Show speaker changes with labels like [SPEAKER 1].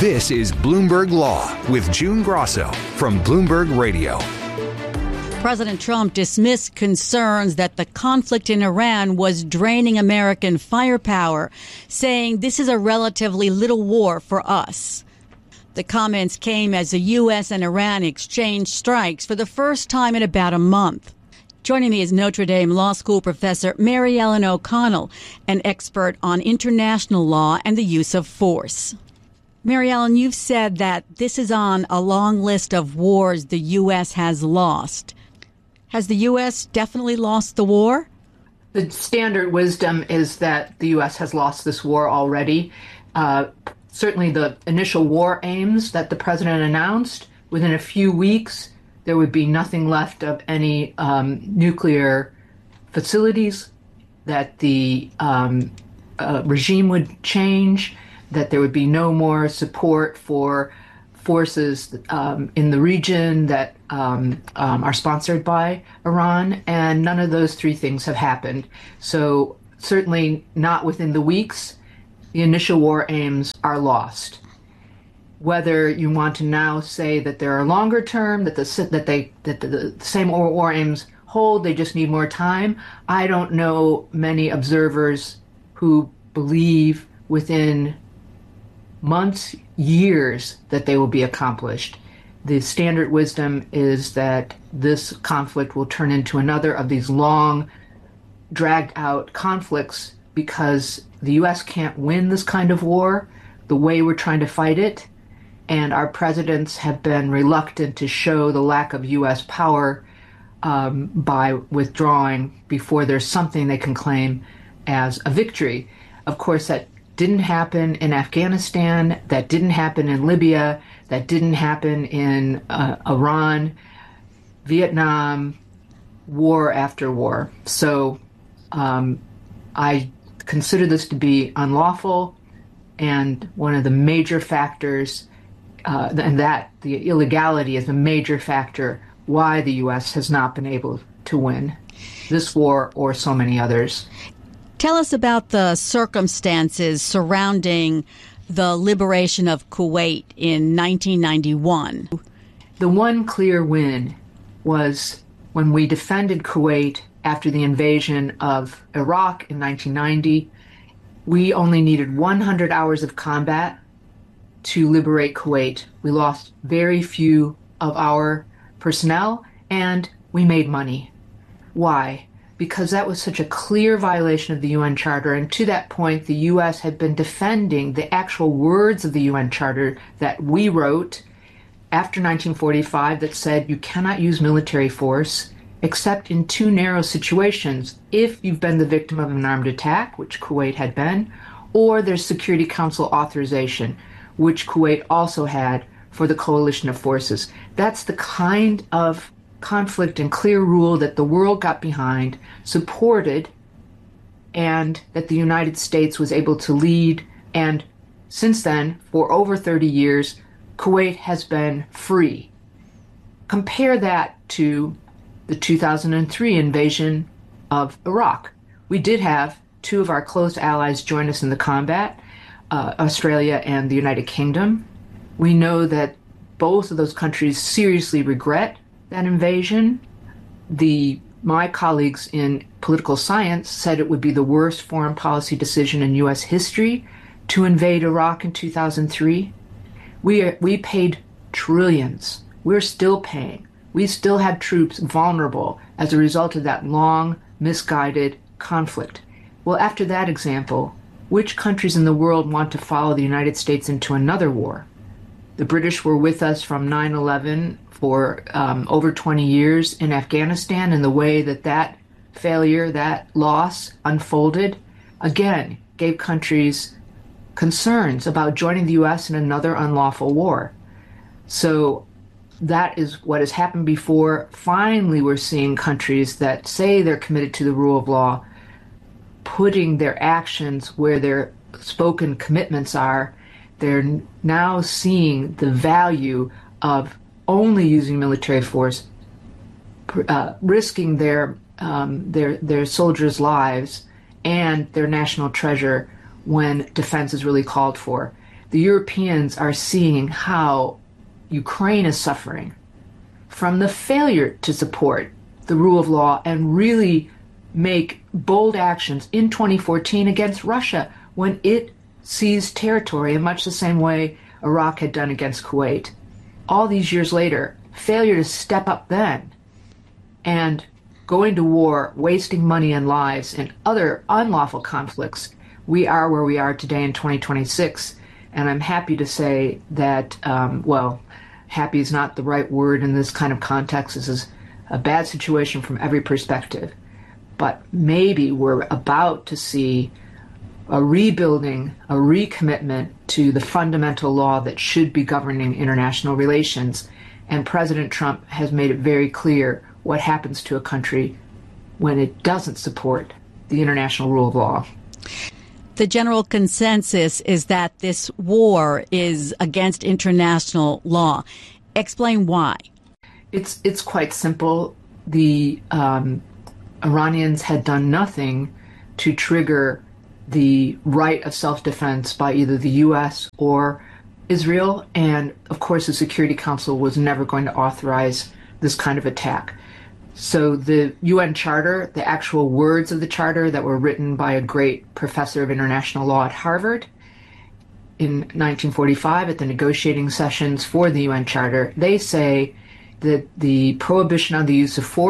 [SPEAKER 1] This is Bloomberg Law with June Grosso from Bloomberg Radio.
[SPEAKER 2] President Trump dismissed concerns that the conflict in Iran was draining American firepower, saying this is a relatively little war for us. The comments came as the U.S. and Iran exchanged strikes for the first time in about a month. Joining me is Notre Dame Law School professor Mary Ellen O'Connell, an expert on international law and the use of force. Mary Ellen, you've said that this is on a long list of wars the U.S. has lost. Has the U.S. definitely lost the war?
[SPEAKER 3] The standard wisdom is that the U.S. has lost this war already. Certainly the initial war aims that the president announced, within a few weeks, there would be nothing left of any nuclear facilities, that the regime would change, that there would be no more support for forces in the region that are sponsored by Iran, and none of those three things have happened. So certainly not within the weeks, the initial war aims are lost. Whether you want to now say that there are longer term, that the same war aims hold, they just need more time, I don't know many observers who believe within months, years, that they will be accomplished. The standard wisdom is that this conflict will turn into another of these long, dragged-out conflicts because the U.S. can't win this kind of war the way we're trying to fight it, and our presidents have been reluctant to show the lack of U.S. power by withdrawing before there's something they can claim as a victory. Of course, that didn't happen in Afghanistan, that didn't happen in Libya, that didn't happen in Iran, Vietnam, war after war. So I consider this to be unlawful, and one of the major factors, and that the illegality is a major factor why the U.S. has not been able to win this war or so many others.
[SPEAKER 2] Tell us about the circumstances surrounding the liberation of Kuwait in 1991.
[SPEAKER 3] The one clear win was when we defended Kuwait after the invasion of Iraq in 1990. We only needed 100 hours of combat to liberate Kuwait. We lost very few of our personnel, and we made money. Why? Because that was such a clear violation of the UN Charter, and to that point, the U.S. had been defending the actual words of the UN Charter that we wrote after 1945 that said you cannot use military force except in two narrow situations: if you've been the victim of an armed attack, which Kuwait had been, or there's Security Council authorization, which Kuwait also had for the coalition of forces. That's the kind of conflict and clear rule that the world got behind, supported, and that the United States was able to lead. And since then, for over 30 years, Kuwait has been free. Compare that to the 2003 invasion of Iraq. We did have two of our close allies join us in the combat, Australia and the United Kingdom. We know that both of those countries seriously regret that invasion. My colleagues in political science said it would be the worst foreign policy decision in U.S. history to invade Iraq in 2003. We paid trillions. We're still paying. We still had troops vulnerable as a result of that long, misguided conflict. Well, after that example, which countries in the world want to follow the United States into another war? The British were with us from 9/11 for over 20 years in Afghanistan, and the way that failure, that loss unfolded, again, gave countries concerns about joining the U.S. in another unlawful war. So that is what has happened before. Finally, we're seeing countries that say they're committed to the rule of law putting their actions where their spoken commitments are. They're now seeing the value of only using military force, risking their soldiers' lives and their national treasure when defense is really called for. the Europeans are seeing how Ukraine is suffering from the failure to support the rule of law and really make bold actions in 2014 against Russia when it seized territory in much the same way Iraq had done against Kuwait. All these years later, failure to step up then and going to war, wasting money and lives in other unlawful conflicts, we are where we are today in 2026. And I'm happy to say that, happy is not the right word in this kind of context. This is a bad situation from every perspective. But maybe we're about to see a rebuilding, a recommitment to the fundamental law that should be governing international relations. And President Trump has made it very clear what happens to a country when it doesn't support the international rule of law.
[SPEAKER 2] The general consensus is that this war is against international law. Explain why.
[SPEAKER 3] It's quite simple. The Iranians had done nothing to trigger the right of self-defense by either the U.S. or Israel, and of course the Security Council was never going to authorize this kind of attack. So the UN Charter, the actual words of the Charter that were written by a great professor of international law at Harvard in 1945 at the negotiating sessions for the UN Charter, they say that the prohibition on the use of force